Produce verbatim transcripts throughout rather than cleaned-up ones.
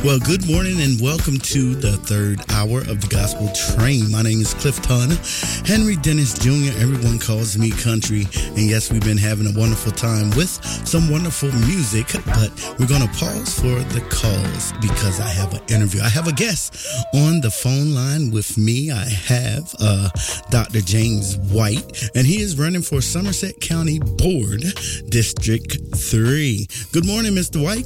Well, good morning and welcome to the third hour of the Gospel Train. My name is Clifton Henry Dennis Junior Everyone calls me Country. And yes, we've been having a wonderful time with some wonderful music, but we're going to pause for the calls because I have an interview. I have a guest on the phone line with me. I have uh, Doctor James White, and he is running for Somerset County Board, District three. Good morning, Mister White.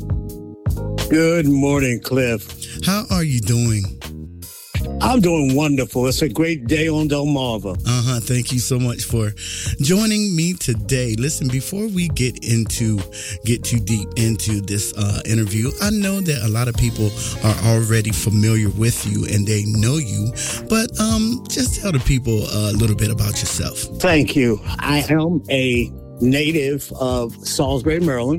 Good morning, Cliff. How are you doing? I'm doing wonderful. It's a great day on Delmarva. Uh-huh. Thank you so much for joining me today. Listen, before we get into, get too deep into this uh, interview, I know that a lot of people are already familiar with you and they know you, but um, just tell the people a little bit about yourself. Thank you. I am a native of Salisbury, Maryland.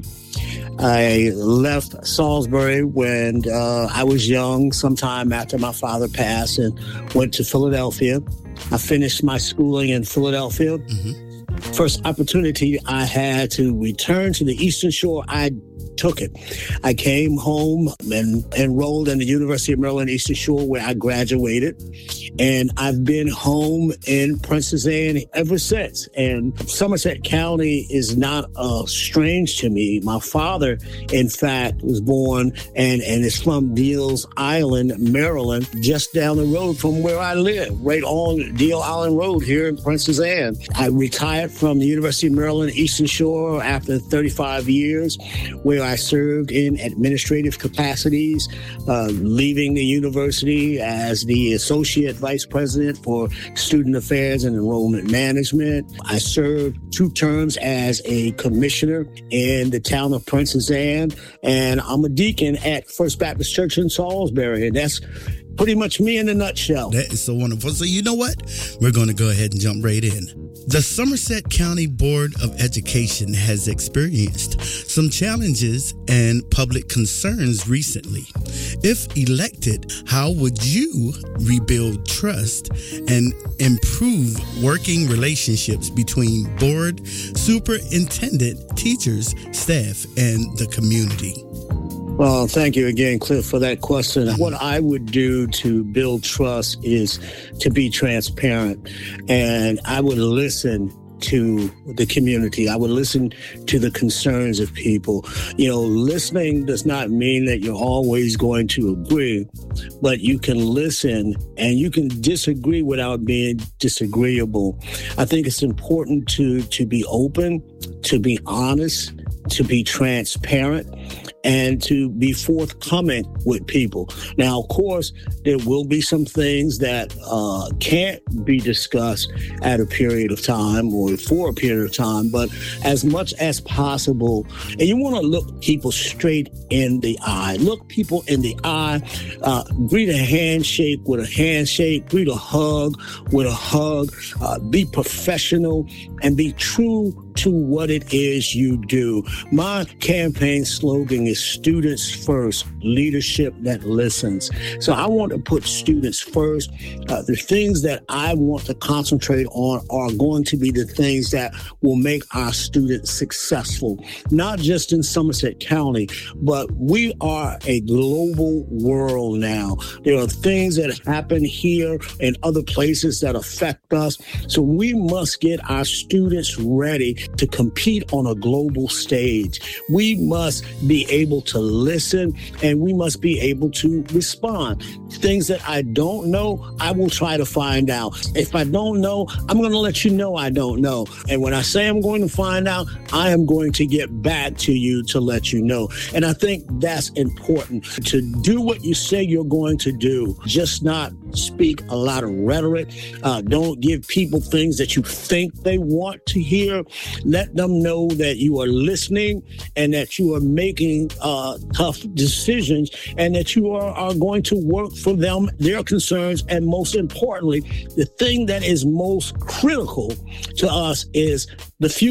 I left Salisbury when uh, I was young, sometime after my father passed, and went to Philadelphia. I finished my schooling in Philadelphia. Mm-hmm. First opportunity I had to return to the Eastern Shore, I took it. I came home and enrolled in the University of Maryland Eastern Shore, where I graduated. And I've been home in Princess Anne ever since. And Somerset County is not uh, strange to me. My father, in fact, was born and, and is from Deals Island, Maryland, just down the road from where I live, right on Deal Island Road here in Princess Anne. I retired from the University of Maryland Eastern Shore after thirty-five years, where I served in administrative capacities, uh, leaving the university as the associate vice president for student affairs and enrollment management. I served two terms as a commissioner in the town of Princess Anne, and I'm a deacon at First Baptist Church in Salisbury, and that's pretty much me in a nutshell. That is so wonderful. So you know what? We're going to go ahead and jump right in. The Somerset County Board of Education has experienced some challenges and public concerns recently. If elected, how would you rebuild trust and improve working relationships between board, superintendent, teachers, staff, and the community? Well, thank you again, Cliff, for that question. What I would do to build trust is to be transparent, and I would listen to the community. I would listen to the concerns of people. You know, listening does not mean that you're always going to agree, but you can listen and you can disagree without being disagreeable. I think it's important to, to be open, to be honest, to be transparent, and to be forthcoming with people. Now, of course, there will be some things that uh, can't be discussed at a period of time or for a period of time, but as much as possible, and you want to look people straight in the eye. Look people in the eye, uh, greet a handshake with a handshake, greet a hug with a hug, uh, be professional and be true to what it is you do. My campaign slogan is students first, leadership that listens. So I want to put students first. Uh, the things that I want to concentrate on are going to be the things that will make our students successful, not just in Somerset County, but we are a global world now. There are things that happen here and other places that affect us. So we must get our students ready to compete on a global stage. We must be able to listen and we must be able to respond. Things that I don't know, I will try to find out. If I don't know, I'm going to let you know I don't know. And when I say I'm going to find out, I am going to get back to you to let you know. And I think that's important, to do what you say you're going to do, just not speak a lot of rhetoric. Uh, don't give people things that you think they want to hear. Let them know that you are listening and that you are making uh, tough decisions and that you are, are going to work for them, their concerns, and most importantly, the thing that is most critical to us is the future.